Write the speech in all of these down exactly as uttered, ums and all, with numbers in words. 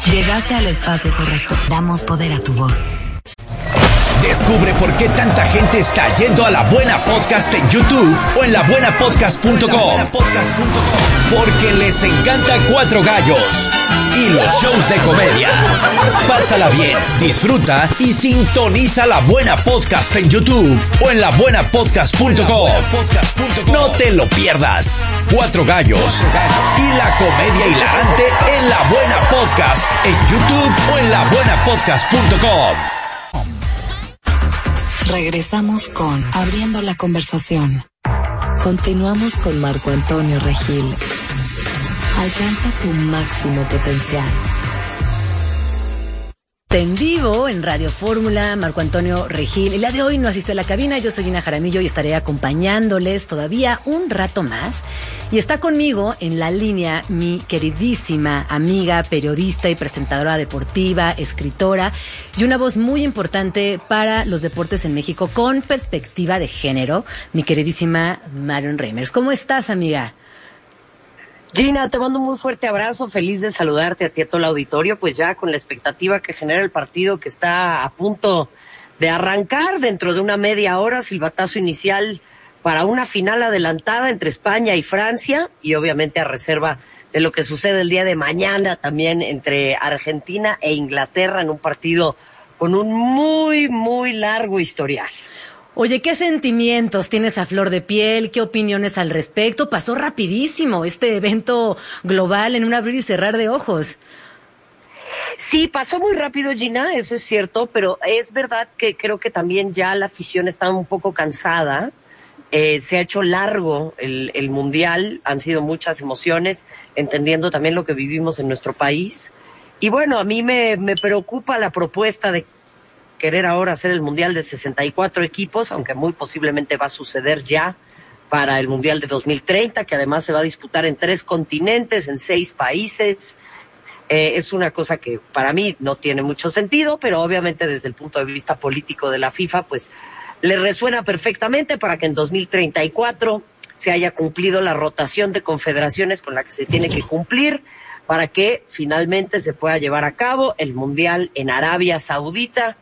Llegaste al espacio correcto. Damos poder a tu voz. Descubre por qué tanta gente está yendo a La Buena Podcast en YouTube o en la buena podcast punto com. Porque les encanta Cuatro Gallos y los shows de comedia. Pásala bien, disfruta y sintoniza La Buena Podcast en YouTube o en la buena podcast punto com. No te lo pierdas. Cuatro Gallos y la comedia hilarante en La Buena Podcast en YouTube o en la buena podcast punto com. Regresamos con Abriendo la Conversación. Continuamos con Marco Antonio Regil. Alcanza tu máximo potencial. En vivo en Radio Fórmula, Marco Antonio Regil. El día de hoy no asistió a la cabina, yo soy Gina Jaramillo y estaré acompañándoles todavía un rato más. Y está conmigo en la línea mi queridísima amiga, periodista y presentadora deportiva, escritora y una voz muy importante para los deportes en México con perspectiva de género, mi queridísima Marion Reimers. ¿Cómo estás, amiga? Gina, te mando un muy fuerte abrazo, feliz de saludarte a ti y a todo el auditorio, pues ya con la expectativa que genera el partido que está a punto de arrancar dentro de una media hora, silbatazo inicial para una final adelantada entre España y Francia y obviamente a reserva de lo que sucede el día de mañana también entre Argentina e Inglaterra en un partido con un muy, muy largo historial. Oye, ¿qué sentimientos tienes a flor de piel? ¿Qué opiniones al respecto? Pasó rapidísimo este evento global en un abrir y cerrar de ojos. Sí, pasó muy rápido, Gina, eso es cierto, pero es verdad que creo que también ya la afición está un poco cansada. Eh, se ha hecho largo el, el Mundial, han sido muchas emociones, entendiendo también lo que vivimos en nuestro país. Y bueno, a mí me, me preocupa la propuesta de querer ahora hacer el Mundial de sesenta y cuatro equipos, aunque muy posiblemente va a suceder ya para el Mundial de dos mil treinta, que además se va a disputar en tres continentes, en seis países. Eh, es una cosa que para mí no tiene mucho sentido, pero obviamente desde el punto de vista político de la FIFA, pues le resuena perfectamente para que en dos mil treinta y cuatro se haya cumplido la rotación de confederaciones con la que se tiene que cumplir, para que finalmente se pueda llevar a cabo el Mundial en Arabia Saudita,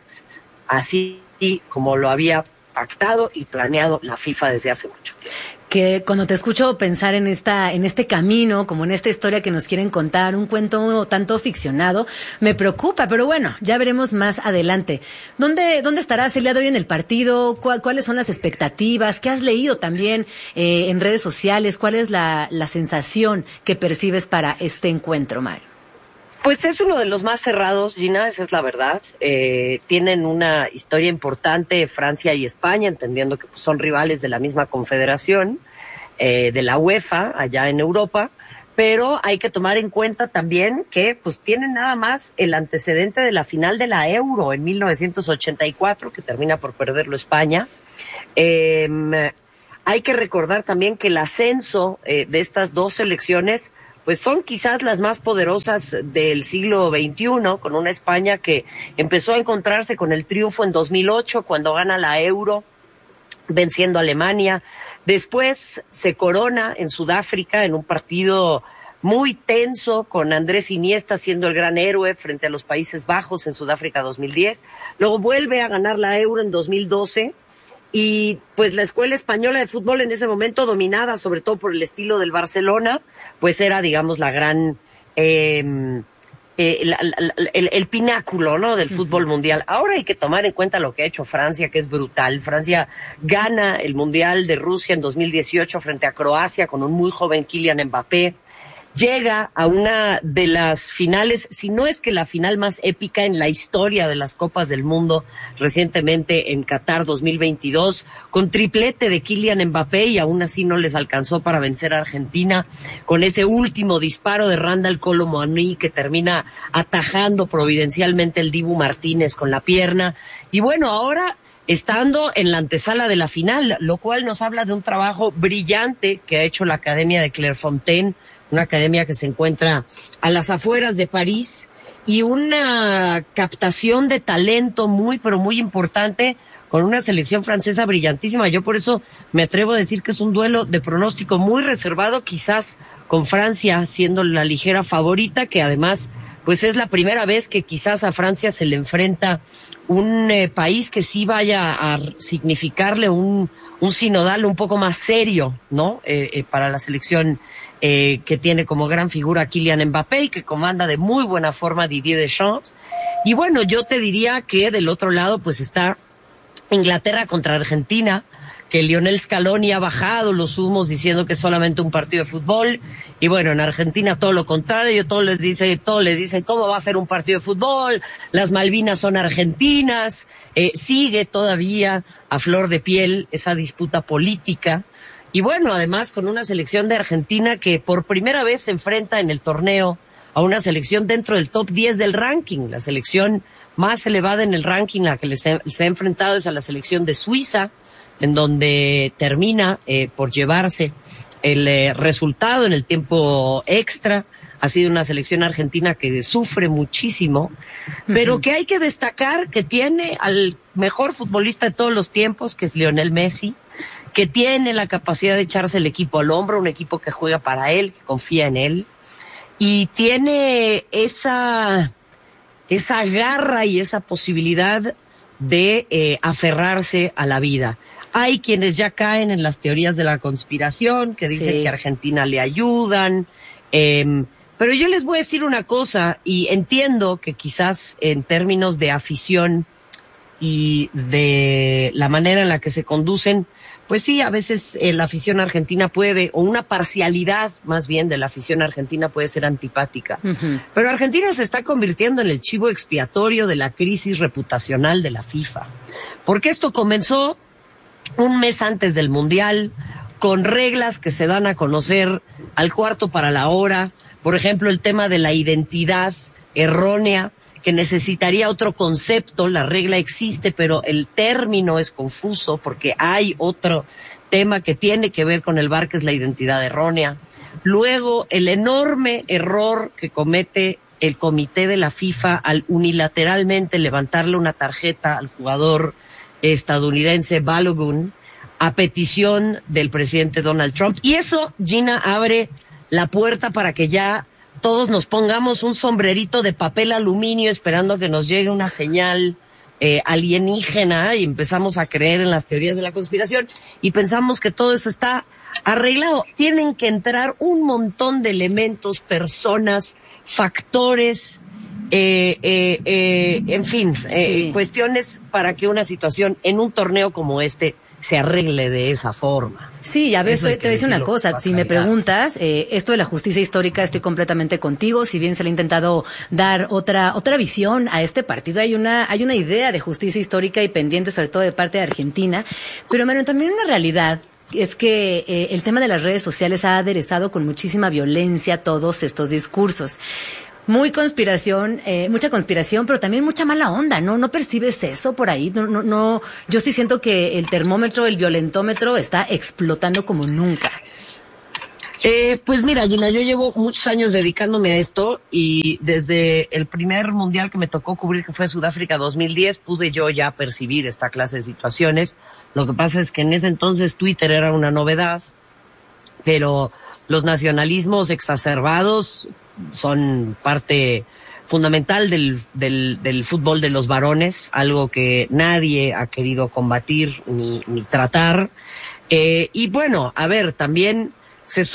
así como lo había pactado y planeado la FIFA desde hace mucho tiempo. Que cuando te escucho pensar en esta, en este camino, como en esta historia que nos quieren contar, un cuento tanto ficcionado, me preocupa, pero bueno, ya veremos más adelante. ¿Dónde, dónde estarás el día de hoy en el partido? ¿Cuál, ¿Cuáles son las expectativas? ¿Qué has leído también eh, en redes sociales? ¿Cuál es la, la sensación que percibes para este encuentro, Mario? Pues es uno de los más cerrados, Gina, esa es la verdad. Eh, tienen una historia importante Francia y España, entendiendo que pues, son rivales de la misma confederación, eh, de la UEFA, allá en Europa, pero hay que tomar en cuenta también que pues tienen nada más el antecedente de la final de la Euro en mil novecientos ochenta y cuatro, que termina por perderlo España. Eh, hay que recordar también que el ascenso eh, de estas dos selecciones pues son quizás las más poderosas del siglo veintiuno, con una España que empezó a encontrarse con el triunfo en dos mil ocho, cuando gana la Euro, venciendo a Alemania. Después se corona en Sudáfrica en un partido muy tenso, con Andrés Iniesta siendo el gran héroe frente a los Países Bajos en Sudáfrica dos mil diez. Luego vuelve a ganar la Euro en dos mil doce. Y pues la escuela española de fútbol en ese momento, dominada sobre todo por el estilo del Barcelona, pues era, digamos, la gran, eh, eh, la, la, la, el, el pináculo, ¿no?, del fútbol mundial. Ahora hay que tomar en cuenta lo que ha hecho Francia, que es brutal. Francia gana el Mundial de Rusia en dos mil dieciocho frente a Croacia con un muy joven Kylian Mbappé. Llega a una de las finales, si no es que la final más épica en la historia de las Copas del Mundo, recientemente en Qatar dos mil veintidós, con triplete de Kylian Mbappé, y aún así no les alcanzó para vencer a Argentina, con ese último disparo de Randal Kolo Muani que termina atajando providencialmente el Dibu Martínez con la pierna. Y bueno, ahora estando en la antesala de la final, lo cual nos habla de un trabajo brillante que ha hecho la Academia de Clairefontaine, una academia que se encuentra a las afueras de París, y una captación de talento muy, pero muy importante, con una selección francesa brillantísima. Yo por eso me atrevo a decir que es un duelo de pronóstico muy reservado, quizás con Francia siendo la ligera favorita, que además pues es la primera vez que quizás a Francia se le enfrenta un eh, país que sí vaya a significarle un, un sinodal un poco más serio, ¿no? Eh, eh, para la selección eh, que tiene como gran figura a Kylian Mbappé y que comanda de muy buena forma Didier Deschamps. Y bueno, yo te diría que del otro lado pues está Inglaterra contra Argentina, que Lionel Scaloni ha bajado los humos diciendo que es solamente un partido de fútbol, y bueno, en Argentina todo lo contrario, todos les dicen, todos les dicen cómo va a ser un partido de fútbol, las Malvinas son argentinas, eh, sigue todavía a flor de piel esa disputa política, y bueno, además con una selección de Argentina que por primera vez se enfrenta en el torneo a una selección dentro del top diez del ranking, la selección más elevada en el ranking, la que les ha, se ha enfrentado es a la selección de Suiza, en donde termina eh, por llevarse el eh, resultado en el tiempo extra. Ha sido una selección argentina que sufre muchísimo, pero que hay que destacar que tiene al mejor futbolista de todos los tiempos, que es Lionel Messi, que tiene la capacidad de echarse el equipo al hombro, un equipo que juega para él, que confía en él, y tiene esa, esa garra y esa posibilidad de eh, aferrarse a la vida. Hay quienes ya caen en las teorías de la conspiración, que dicen sí. que a Argentina le ayudan, eh, pero yo les voy a decir una cosa, y entiendo que quizás en términos de afición y de la manera en la que se conducen, pues sí, a veces eh, la afición argentina puede, o una parcialidad más bien de la afición argentina puede ser antipática. Uh-huh. Pero Argentina se está convirtiendo en el chivo expiatorio de la crisis reputacional de la FIFA. Porque esto comenzó un mes antes del Mundial, con reglas que se dan a conocer al cuarto para la hora. Por ejemplo, el tema de la identidad errónea, que necesitaría otro concepto. La regla existe, pero el término es confuso porque hay otro tema que tiene que ver con el V A R, que es la identidad errónea. Luego, el enorme error que comete el comité de la FIFA al unilateralmente levantarle una tarjeta al jugador estadounidense Balogun a petición del presidente Donald Trump. Y eso, Gina, abre la puerta para que ya todos nos pongamos un sombrerito de papel aluminio esperando que nos llegue una señal eh, alienígena, y empezamos a creer en las teorías de la conspiración y pensamos que todo eso está arreglado. Tienen que entrar un montón de elementos, personas, factores, eh, eh, eh, en fin, eh, sí. cuestiones para que una situación en un torneo como este se arregle de esa forma. Sí, a ver, te voy a decir una cosa, si me preguntas, eh, esto de la justicia histórica, estoy completamente contigo, si bien se le ha intentado dar otra otra visión a este partido, hay una hay una idea de justicia histórica y pendiente, sobre todo de parte de Argentina, pero bueno, también una realidad es que eh, el tema de las redes sociales ha aderezado con muchísima violencia todos estos discursos. Muy conspiración, eh, mucha conspiración, pero también mucha mala onda, ¿no? ¿No percibes eso por ahí? No, no, no. Yo sí siento que el termómetro, el violentómetro está explotando como nunca. Eh, pues mira, Gina, yo llevo muchos años dedicándome a esto, y desde el primer mundial que me tocó cubrir, que fue Sudáfrica dos mil diez, pude yo ya percibir esta clase de situaciones. Lo que pasa es que en ese entonces Twitter era una novedad, pero los nacionalismos exacerbados son parte fundamental del, del, del fútbol de los varones, algo que nadie ha querido combatir ni, ni tratar. Eh, y bueno, a ver, también se